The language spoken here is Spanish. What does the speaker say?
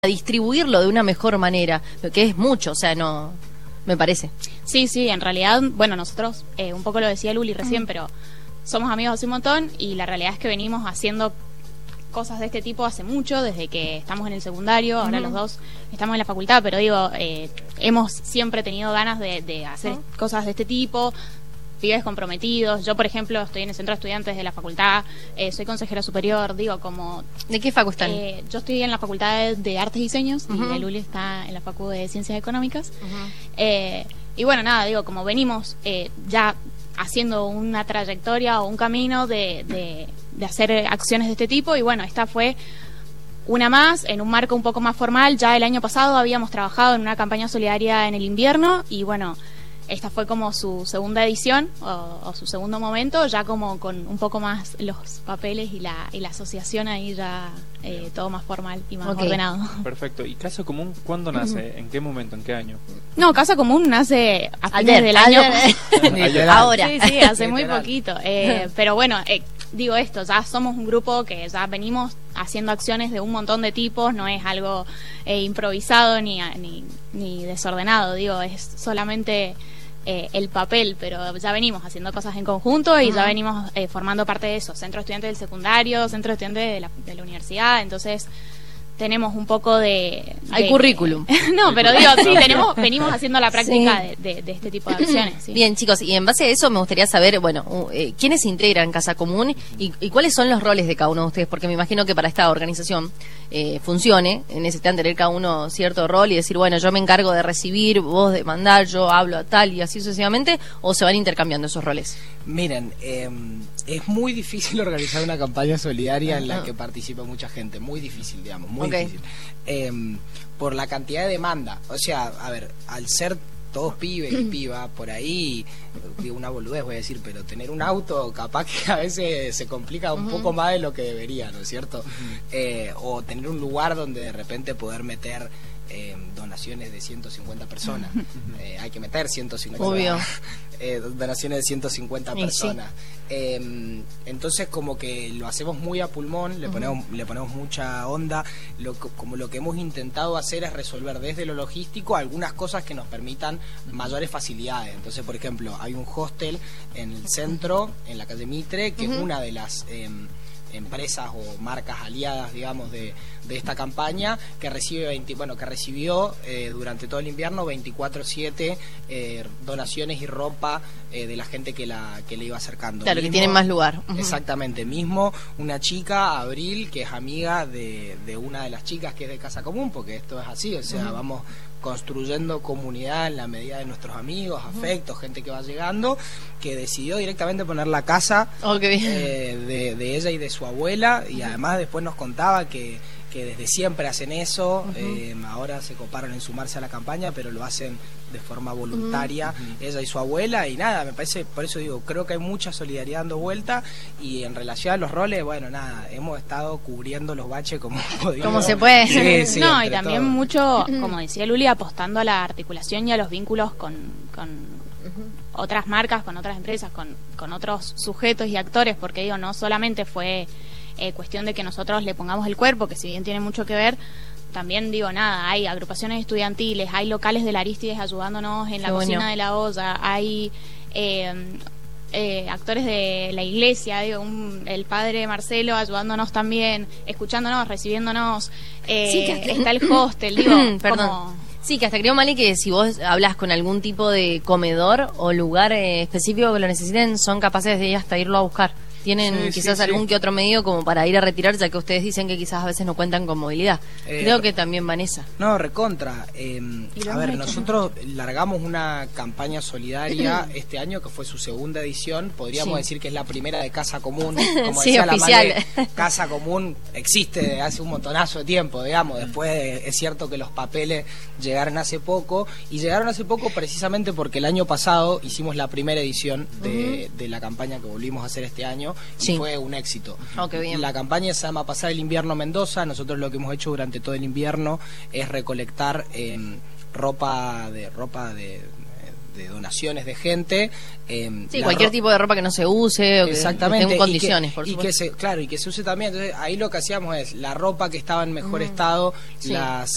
distribuirlo de una mejor manera, que es mucho, o sea, no, me parece. Sí, en realidad, bueno, nosotros, un poco lo decía Luli recién, pero somos amigos hace un montón y la realidad es que venimos haciendo cosas de este tipo hace mucho, desde que estamos en el secundario, ahora los dos estamos en la facultad, pero digo, hemos siempre tenido ganas de hacer cosas de este tipo, pibes comprometidos. Yo, por ejemplo, estoy en el centro de estudiantes de la facultad, soy consejera superior, digo, como... ¿De qué facu están? Yo estoy en la facultad de Artes y Diseños y la Luli está en la facu de Ciencias Económicas. Y bueno, nada, digo, como venimos ya haciendo una trayectoria o un camino de hacer acciones de este tipo, y bueno, esta fue una más, en un marco un poco más formal. Ya el año pasado habíamos trabajado en una campaña solidaria en el invierno y bueno, esta fue como su segunda edición o su segundo momento, ya como con un poco más los papeles y la asociación ahí ya todo más formal y más ordenado. Perfecto. ¿Y Casa Común cuándo nace? ¿En qué momento? ¿En qué año? No, Casa Común nace a fines del año. Ahora. Sí, hace muy poquito. Pero bueno, digo esto, ya somos un grupo que ya venimos haciendo acciones de un montón de tipos, no es algo improvisado ni desordenado, digo, es solamente el papel, pero ya venimos haciendo cosas en conjunto y ya venimos formando parte de eso, centro de estudiantes del secundario, centro de estudiantes de la universidad, entonces tenemos un poco de... Hay currículum. No, pero digo, sí, venimos haciendo la práctica de este tipo de acciones. Sí. Bien, chicos, y en base a eso me gustaría saber, bueno, ¿quiénes integran Casa Común y cuáles son los roles de cada uno de ustedes? Porque me imagino que para esta organización funcione, necesitan tener cada uno cierto rol y decir, bueno, yo me encargo de recibir, vos de mandar, yo hablo a tal y así sucesivamente, ¿o se van intercambiando esos roles? Miren, es muy difícil organizar una campaña solidaria en la que participa mucha gente, muy difícil, digamos, muy difícil. Por la cantidad de demanda, o sea, a ver, al ser todos pibes y pibas, por ahí, digo una boludez voy a decir, pero tener un auto capaz que a veces se complica un poco más de lo que debería, ¿no es cierto? O tener un lugar donde de repente poder meter donaciones de 150 personas. Hay que meter 150 Obvio. Donaciones de 150 personas. Entonces como que lo hacemos muy a pulmón, le ponemos mucha onda. Como lo que hemos intentado hacer es resolver desde lo logístico algunas cosas que nos permitan mayores facilidades. Entonces, por ejemplo, hay un hostel en el centro, en la calle Mitre, que es una de las empresas o marcas aliadas, digamos, de esta campaña, que recibió durante todo el invierno 24/7 donaciones y ropa de la gente que le iba acercando. Claro, que tienen más lugar. Exactamente, mismo una chica, Abril, que es amiga de una de las chicas que es de Casa Común, porque esto es así, o sea, vamos construyendo comunidad en la medida de nuestros amigos, afectos, gente que va llegando, que decidió directamente poner la casa de ella y de su abuela, y además después nos contaba que desde siempre hacen eso, ahora se coparon en sumarse a la campaña, pero lo hacen de forma voluntaria, ella y su abuela, y nada, me parece, por eso digo, creo que hay mucha solidaridad dando vuelta, y en relación a los roles, bueno, nada, hemos estado cubriendo los baches como podíamos. Como se puede. Sí, no, y también mucho, como decía Luli, apostando a la articulación y a los vínculos con otras marcas, con otras empresas, con otros sujetos y actores, porque digo, no solamente fue cuestión de que nosotros le pongamos el cuerpo, que si bien tiene mucho que ver, también digo, nada, hay agrupaciones estudiantiles, hay locales de la Arístides ayudándonos en la cocina de la olla, hay actores de la iglesia, digo, el padre Marcelo ayudándonos también, escuchándonos, recibiéndonos, está el hostel, digo, perdón. Sí, que hasta creo, Mali, que si vos hablas con algún tipo de comedor o lugar específico que lo necesiten, son capaces de hasta irlo a buscar. Tienen quizás algún que otro medio como para ir a retirar, ya que ustedes dicen que quizás a veces no cuentan con movilidad. Creo que también Vanessa. No, recontra. A ver, nosotros largamos una campaña solidaria este año, que fue su segunda edición. Podríamos decir que es la primera de Casa Común. Como decía oficial. La madre, Casa Común existe desde hace un montonazo de tiempo, digamos. Después es cierto que los papeles llegaron hace poco, y llegaron hace poco precisamente porque el año pasado hicimos la primera edición de la campaña que volvimos a hacer este año. Y fue un éxito. Bien. La campaña se llama Pasar el invierno Mendoza. Nosotros lo que hemos hecho durante todo el invierno es recolectar ropa de donaciones de gente. Cualquier tipo de ropa que no se use o que esté en condiciones, por supuesto. Y que se use también. Entonces, ahí lo que hacíamos es la ropa que estaba en mejor estado, las